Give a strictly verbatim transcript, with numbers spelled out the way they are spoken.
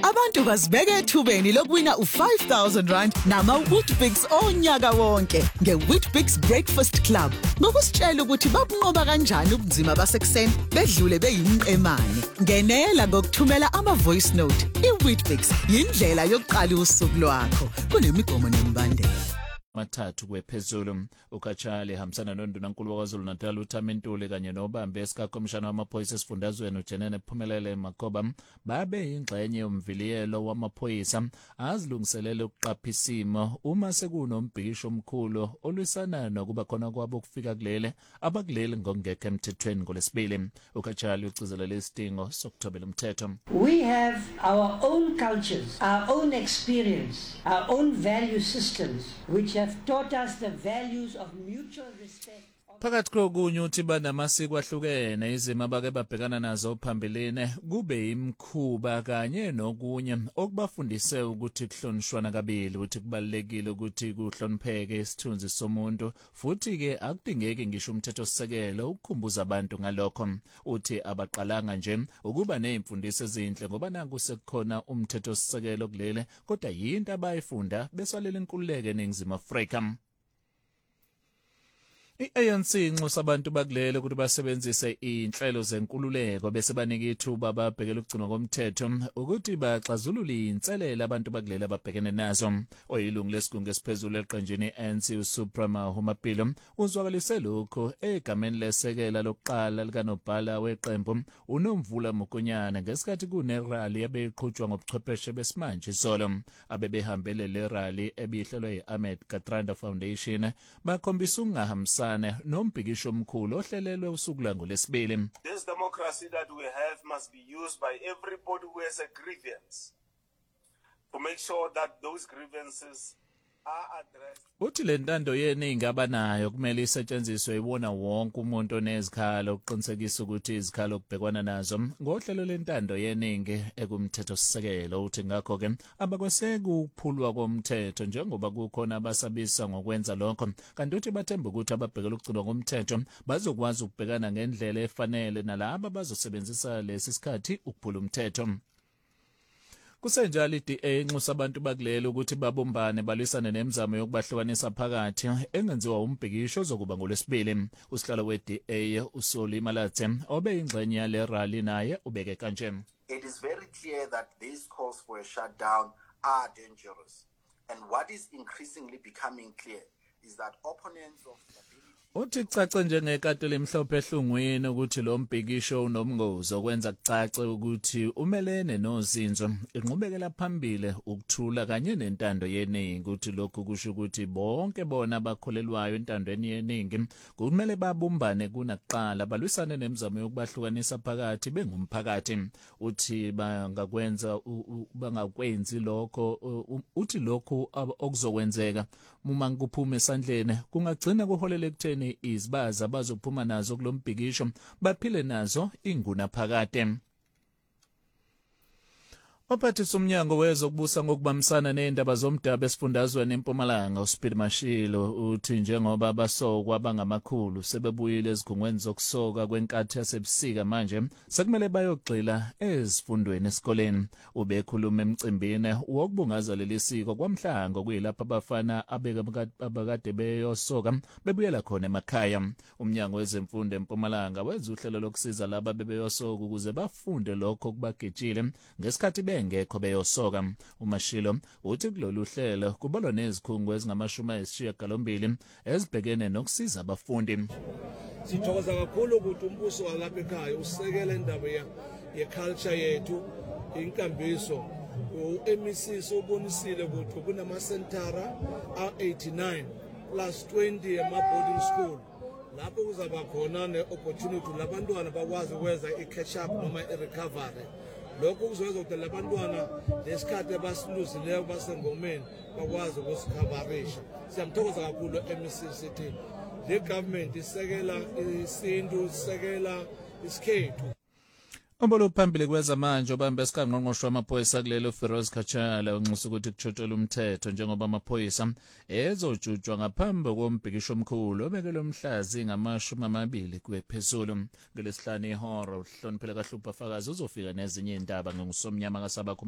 Abantu bazibeke ethubeni lokuwina u five thousand rand nama Weetabix onyaka wonke ngeWeetabix Breakfast Club. Ngokusitshela ukuthi babunqoba kanjani ubunzima basekuseni bedlule beyimqemane. Ngenela ngokuthumela ama voice note. iWeetabix yindlela yokuqala usuku lwakho. Kunemigomo nemibandela. Mathathu kwephezulu uKachali hamsana noNdunankulu waKwaZulu Natal uThamentuli kanye nobambe esikakhomishana wamaphoyisa esifundazweni uJenene Phumelele Makoba babe ingxenye yomviliyelo wamaphoyisa azilungiselele ukuqapha isimo uma sekunombhikisho omkhulu olwisana nokuba khona kwabo kufika kulele abakuleli ngokungekho emthethweni ngolesibili. uKachali ucizelela isidingo sokuthobela umthetho. We have our own cultures, our own experience, our own value systems which have taught us the values of mutual respect. Phakathi kokunye uthi banamasiko ahlukene izimo abake babhekana nazo phambilene kube imkhuba kanye nokunye okubafundise ukuthi kuhlonishwana kabili uthi kubalekile ukuthi kuhlonipheke isithunzi somuntu futhi ke akudingeki ngisho umthetho sisekelo ukukhumbuza abantu ngalokho. Uthi abaqalanga nje ukuba nezimfundiso ezinhle ngoba nanku sekukhona umthetho sisekelo kulele kodwa yinto abayifunda besalela inkululeko eNingizimu Afrika. I-A N C inxusa abantu bakulele ukuthi basebenzise inhlelo zenkululeko bese banika ithuba ababhekela ukugcinwa komthetho ukuthi baxazulule inselele abantu bakulele ababhekene nazo. Oyilungu lesigungu esiphezulu eqenjini i-A N C uSuprema Humapilo uzwakalise lokho egameni lesekela lokuqala likanobhala weqembu uNomvula Mokonyana ngesikhathi kunerally ebeyiqhutshwa ngobuchwepheshe besimanje izolo. Abebehambele le rally ebihlelwe yi-Ahmed Kathrada Foundation bakhombisa ukungahambisani nombhikisho omkhulu ohlelelwe usuku langolesibili. This democracy that we have must be used by everybody who has a grievance to make sure that those grievances are addressed. Uthi le ntando yeningi abanayo kumele isetshenziswe ibona wonke umuntu onezikhalo ukuqinisekisa ukuthi izikhalo okubhekwana nazo ngohlelo lentando yeningi ekumthetho sisekelo. Uthi ngakho ke abakweseka ukuphulwa komthetho njengoba kukhona abasabisa ngokwenza lokho kanti uthi bathemba ukuthi ababhekela ukugcinwa komthetho bazokwazi ukubhekana ngendlela efanele nalabo bazosebenzisa lesi sikhathi ukuphula umthetho. Kusenjalo i-D A inxusa abantu bakulele ukuthi babumbane balwisane nemizamo yokubahlukanisa phakathi engenziwa umbhikisho ozokuba ngolesibili. Usihlalo we-D A uSoli Malathe obe ingxenye yale rally naye ubeke kanje. It is very clear that these calls for a shutdown are dangerous, and what is increasingly becoming clear is that opponents of stability Uthi cace njengekati lemhlophe ehlungwini ukuthi lo mbhikisho unomngozi okwenza kucace ukuthi umelene nozinzo inqubekela phambili ukuthula kanye nentando yeningi ukuthi lokhu kusho ukuthi bonke bona abakholelwayo entandweni yeningi kumele babumbane kunakuqala balwisane nemizamo yokubahlukanisa phakathi bengumphakathi. Uthi bangakwenza bangakwenzi lokho uthi lokho okuzokwenzeka uma kuphume esandleni kungagcina kuholele ekutheni izibaza abazophuma nazo kulombhikisho baphile nazo inguna phakade. Ophathisa umnyango wezokubusa ngokubambisana nezindaba zomdabu esifundazweni eMpumalanga uSpeed Mashilo uthi njengoba abasokwa abangamakhulu sebebuyile ezigungweni zokusoka kwenkathi yasebusika manje sekumele bayogxila ezifundweni esikoleni. Ubekhuluma emcimbini wokubungaza leli siko kwamhlanga kuyilapha abafana abakade beyosoka bebuyela khona emakhaya. Umnyango wezemfundo eMpumalanga wenza uhlelo lokusiza laba bebeyosoka ukuze bafunde lokho kubagejile ngesikhathi ngekho beyosoka. uMashilo uthi kulolu hlelo kubalwa nezikhungo ezingamashumi ayisishiyagalombili ezibhekene nokusiza abafundi. Sithokoza kakhulu ukuthi umbuso walapha ekhaya usekele indaba ye-culture yethu inkambiso. U-M E C sobonisile ukuthi kunamasentara a-eighty-nine plus twenty ema-boarding school lapho kuzaba khona ne-opportunity labantwana bakwazi ukwenza i-catch up noma i-recovery. Lokho kuzowenza ukuthi labantwana lesikhathi abasiluzileyo basengomeni bakwazi ukusikhabarisha. Siyamthokoza kakhulu M E C sithi le government isekela isintu isekela isikhethu. Umbolo phambili kwezamanje obambe esiqangqongqosho wamaphoyisa kulelo Feroz Kachala unxusa ukuthi kutshotshelwe umthetho njengoba amaphoyisa ezojutshwa ngaphambi kombhikisho omkhulu obekelwe umhlazi ngamashumi amabili kwephezulu. Ngelesihlanu ihora uhloniphele kaHlupha Fakazi uzofika nezinye indaba ngosomnyama kasaba